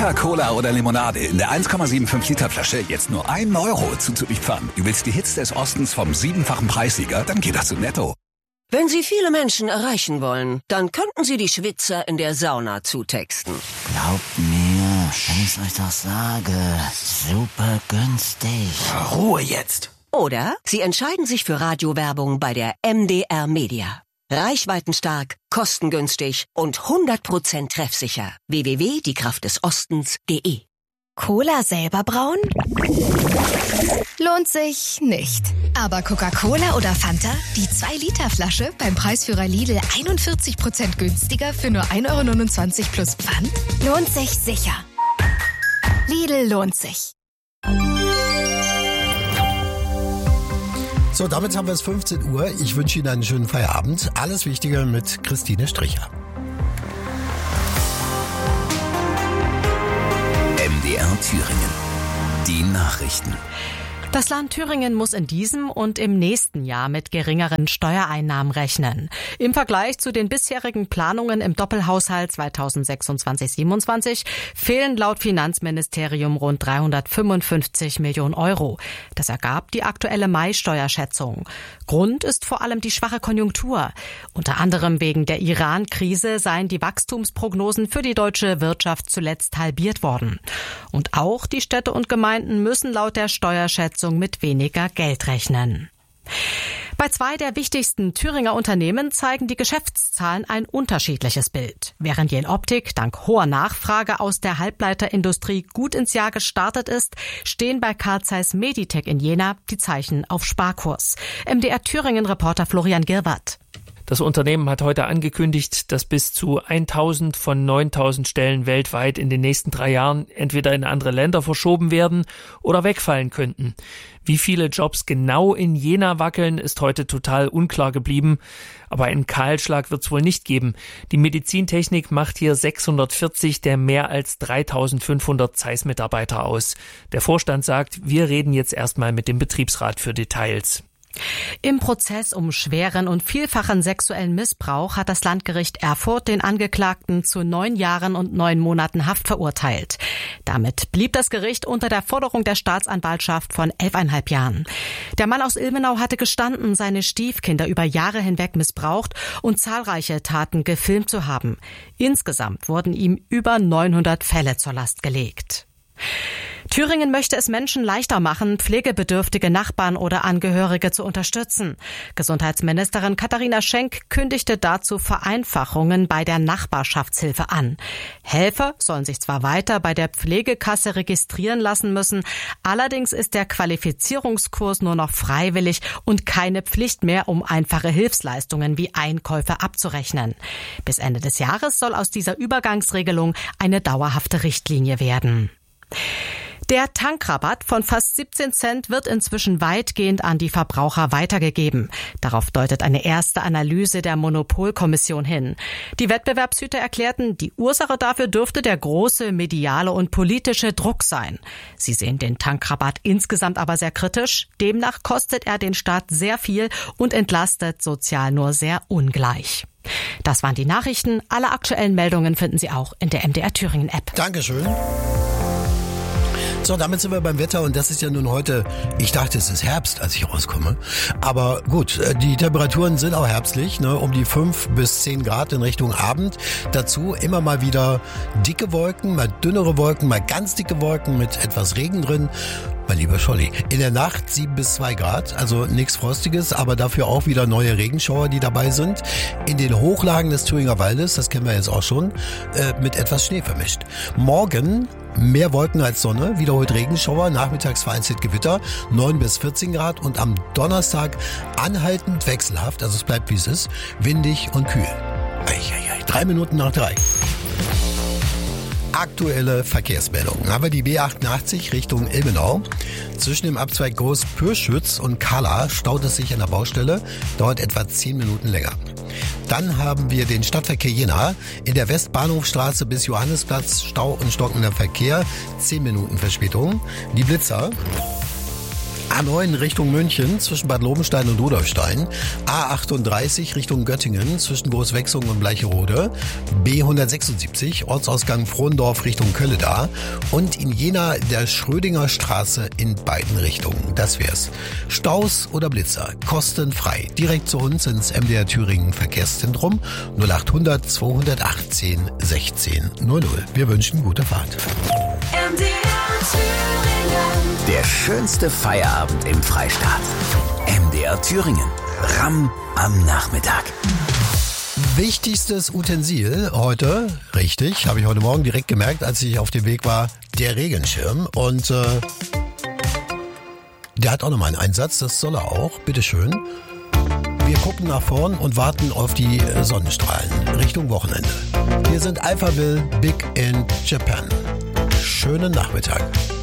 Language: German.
Fanta, Cola oder Limonade in der 1,75 Liter Flasche jetzt nur 1 Euro zuzüglich Pfand. Du willst die Hits des Ostens vom 7-fachen Preissieger? Dann geht das zu Netto. Wenn Sie viele Menschen erreichen wollen, dann könnten Sie die Schwitzer in der Sauna zutexten. Glaubt mir, wenn ich euch doch sage, super günstig. Ruhe jetzt. Oder Sie entscheiden sich für Radiowerbung bei der MDR Media. Reichweitenstark, kostengünstig und 100% treffsicher. www.diekraftdesostens.de. Cola selber brauen? Lohnt sich nicht. Aber Coca-Cola oder Fanta? Die 2-Liter-Flasche beim Preisführer Lidl 41% günstiger für nur 1,29 € plus Pfand? Lohnt sich sicher. Lidl lohnt sich. So, damit haben wir es 15 Uhr. Ich wünsche Ihnen einen schönen Feierabend. Alles Wichtige mit Christine Stricher. MDR Thüringen. Die Nachrichten. Das Land Thüringen muss in diesem und im nächsten Jahr mit geringeren Steuereinnahmen rechnen. Im Vergleich zu den bisherigen Planungen im Doppelhaushalt 2026-27 fehlen laut Finanzministerium rund 355 Millionen Euro. Das ergab die aktuelle Mai-Steuerschätzung. Grund ist vor allem die schwache Konjunktur. Unter anderem wegen der Iran-Krise seien die Wachstumsprognosen für die deutsche Wirtschaft zuletzt halbiert worden. Und auch die Städte und Gemeinden müssen laut der Steuerschätzung mit weniger Geld rechnen. Bei 2 der wichtigsten Thüringer Unternehmen zeigen die Geschäftszahlen ein unterschiedliches Bild. Während Jenoptik dank hoher Nachfrage aus der Halbleiterindustrie gut ins Jahr gestartet ist, stehen bei Carl Zeiss Meditec in Jena die Zeichen auf Sparkurs. MDR Thüringen-Reporter Florian Girwart. Das Unternehmen hat heute angekündigt, dass bis zu 1.000 von 9.000 Stellen weltweit in den nächsten 3 Jahren entweder in andere Länder verschoben werden oder wegfallen könnten. Wie viele Jobs genau in Jena wackeln, ist heute total unklar geblieben. Aber einen Kahlschlag wird es wohl nicht geben. Die Medizintechnik macht hier 640 der mehr als 3.500 Zeiss-Mitarbeiter aus. Der Vorstand sagt, wir reden jetzt erstmal mit dem Betriebsrat für Details. Im Prozess um schweren und vielfachen sexuellen Missbrauch hat das Landgericht Erfurt den Angeklagten zu 9 Jahren und 9 Monaten Haft verurteilt. Damit blieb das Gericht unter der Forderung der Staatsanwaltschaft von 11,5 Jahren. Der Mann aus Ilmenau hatte gestanden, seine Stiefkinder über Jahre hinweg missbraucht und zahlreiche Taten gefilmt zu haben. Insgesamt wurden ihm über 900 Fälle zur Last gelegt. Thüringen möchte es Menschen leichter machen, pflegebedürftige Nachbarn oder Angehörige zu unterstützen. Gesundheitsministerin Katharina Schenk kündigte dazu Vereinfachungen bei der Nachbarschaftshilfe an. Helfer sollen sich zwar weiter bei der Pflegekasse registrieren lassen müssen, allerdings ist der Qualifizierungskurs nur noch freiwillig und keine Pflicht mehr, um einfache Hilfsleistungen wie Einkäufe abzurechnen. Bis Ende des Jahres soll aus dieser Übergangsregelung eine dauerhafte Richtlinie werden. Der Tankrabatt von fast 17 Cent wird inzwischen weitgehend an die Verbraucher weitergegeben. Darauf deutet eine erste Analyse der Monopolkommission hin. Die Wettbewerbshüter erklärten, die Ursache dafür dürfte der große mediale und politische Druck sein. Sie sehen den Tankrabatt insgesamt aber sehr kritisch. Demnach kostet er den Staat sehr viel und entlastet sozial nur sehr ungleich. Das waren die Nachrichten. Alle aktuellen Meldungen finden Sie auch in der MDR Thüringen App. Dankeschön. So, damit sind wir beim Wetter und das ist ja nun heute, ich dachte, es ist Herbst, als ich rauskomme. Aber gut, die Temperaturen sind auch herbstlich, ne, um die 5 bis 10 Grad in Richtung Abend. Dazu immer mal wieder dicke Wolken, mal dünnere Wolken, mal ganz dicke Wolken mit etwas Regen drin. Mein lieber Scholli, in der Nacht 7 bis 2 Grad, also nichts Frostiges, aber dafür auch wieder neue Regenschauer, die dabei sind. In den Hochlagen des Thüringer Waldes, das kennen wir jetzt auch schon, mit etwas Schnee vermischt. Morgen mehr Wolken als Sonne, wiederholt Regenschauer, nachmittags vereinzelt Gewitter, 9 bis 14 Grad und am Donnerstag anhaltend wechselhaft, also es bleibt wie es ist, windig und kühl. 3 Minuten nach 3. Aktuelle Verkehrsmeldungen. Haben wir die B88 Richtung Ilmenau. Zwischen dem Abzweig Groß-Pürschütz und Kala staut es sich an der Baustelle, dauert etwa 10 Minuten länger. Dann haben wir den Stadtverkehr Jena. In der Westbahnhofstraße bis Johannesplatz Stau und stockender Verkehr, 10 Minuten Verspätung. Die Blitzer. A9 Richtung München zwischen Bad Lobenstein und Rudolfstein. A38 Richtung Göttingen zwischen Großwechsung und Bleicherode. B176 Ortsausgang Frohndorf Richtung Kölleda. Und in Jena der Schrödinger Straße in beiden Richtungen. Das wär's. Staus oder Blitzer, kostenfrei. Direkt zu uns ins MDR Thüringen Verkehrszentrum 0800 218 16 00. Wir wünschen gute Fahrt. MDR Thüringen. Der schönste Feierabend im Freistaat. MDR Thüringen. Ramm am Nachmittag. Wichtigstes Utensil heute, richtig, habe ich heute Morgen direkt gemerkt, als ich auf dem Weg war, der Regenschirm. Und der hat auch nochmal einen Einsatz, das soll er auch, bitteschön. Wir gucken nach vorn und warten auf die Sonnenstrahlen Richtung Wochenende. Hier sind Alphaville Big in Japan. Schönen Nachmittag.